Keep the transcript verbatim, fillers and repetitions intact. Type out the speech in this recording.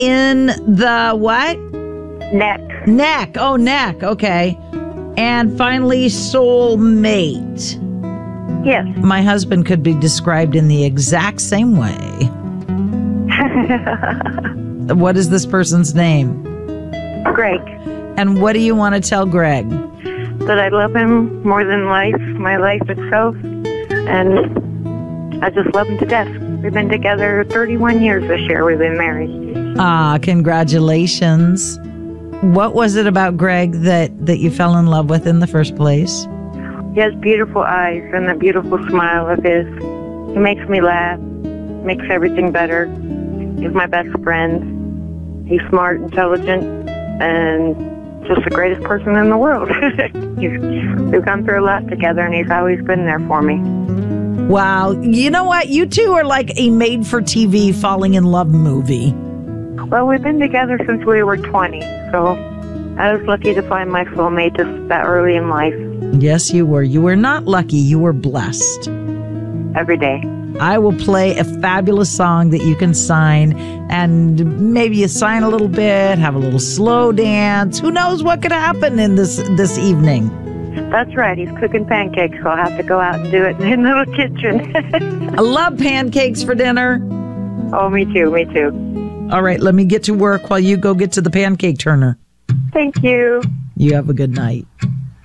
in the what? Neck. Neck. Oh, neck. Okay. And finally, soulmate. Yes. My husband could be described in the exact same way. What is this person's name? Greg. And what do you want to tell Greg? That I love him more than life, my life itself, and I just love him to death. We've been together thirty-one years this year. We've been married. Ah, congratulations. What was it about Greg that, that you fell in love with in the first place? He has beautiful eyes and a beautiful smile of his. He makes me laugh, makes everything better. He's my best friend. He's smart, intelligent, and just the greatest person in the world. he's, we've gone through a lot together, and he's always been there for me. Wow. You know what? You two are like a made-for-T V falling in love movie. Well, we've been together since we were twenty, so I was lucky to find my soulmate just that early in life. Yes, you were. You were not lucky. You were blessed. Every day. I will play a fabulous song that you can sign, and maybe you sign a little bit, have a little slow dance. Who knows what could happen in this this evening? That's right. He's cooking pancakes, so I'll have to go out and do it in the little kitchen. I love pancakes for dinner. Oh, me too. Me too. All right, let me get to work while you go get to the pancake turner. Thank you. You have a good night.